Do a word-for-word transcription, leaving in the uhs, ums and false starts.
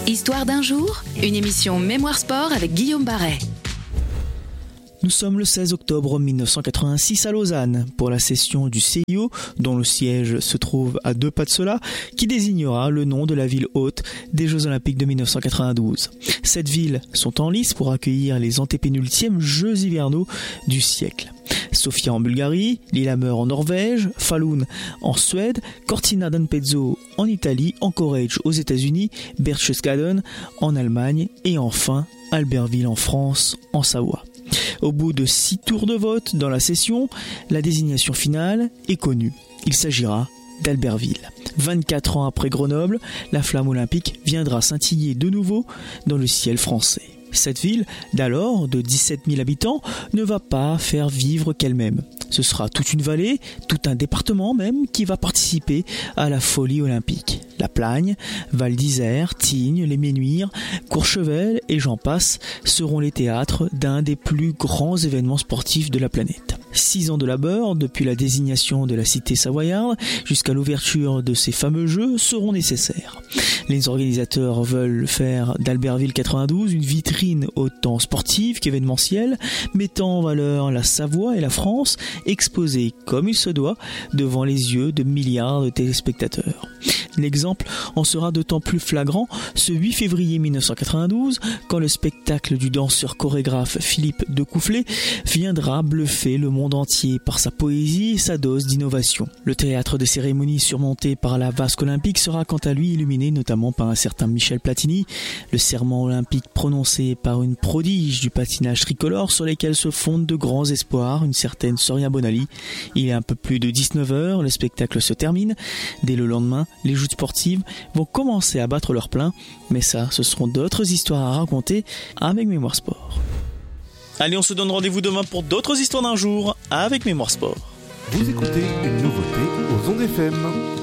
Histoire d'un jour, une émission Mémoire Sport avec Guillaume Barret. Nous sommes le seize octobre mille neuf cent quatre-vingt-six à Lausanne pour la session du C I O, dont le siège se trouve à deux pas de cela, qui désignera le nom de la ville hôte des Jeux Olympiques de mille neuf cent quatre-vingt-douze. Sept villes sont en lice pour accueillir les antépénultièmes Jeux hivernaux du siècle. Sofia en Bulgarie, Lillehammer en Norvège, Falun en Suède, Cortina d'Ampezzo en Italie, Anchorage aux États-Unis, Berchtesgaden en Allemagne et enfin Albertville en France, en Savoie. Au bout de six tours de vote dans la session, la désignation finale est connue. Il s'agira d'Albertville. vingt-quatre ans après Grenoble, la flamme olympique viendra scintiller de nouveau dans le ciel français. Cette ville, d'alors de dix-sept mille habitants, ne va pas faire vivre qu'elle-même. Ce sera toute une vallée, tout un département même, qui va participer à la folie olympique. La Plagne, Val d'Isère, Tignes, les Ménuires, Courchevel et j'en passe seront les théâtres d'un des plus grands événements sportifs de la planète. Six ans de labeur, depuis la désignation de la cité savoyarde jusqu'à l'ouverture de ces fameux jeux, seront nécessaires. Les organisateurs veulent faire d'Albertville quatre-vingt-douze une vitrine autant sportive qu'événementielle, mettant en valeur la Savoie et la France, exposées comme il se doit devant les yeux de milliards de téléspectateurs. L'exemple en sera d'autant plus flagrant ce huit février mille neuf cent quatre-vingt-douze, quand le spectacle du danseur chorégraphe Philippe Decoufflet viendra bluffer le monde entier par sa poésie et sa dose d'innovation. Le théâtre des cérémonies surmonté par la vasque olympique sera quant à lui illuminé notamment par un certain Michel Platini, le serment olympique prononcé par une prodige du patinage tricolore sur lesquels se fondent de grands espoirs, une certaine Soria Bonali. Il est un peu plus de dix-neuf heures, le spectacle se termine. Dès le lendemain, les joutes sportives vont commencer à battre leur plein, mais ça, ce seront d'autres histoires à raconter avec Mémoire Sport. Allez, on se donne rendez-vous demain pour d'autres histoires d'un jour avec Mémoire Sport. Vous écoutez une nouveauté aux ondes F M.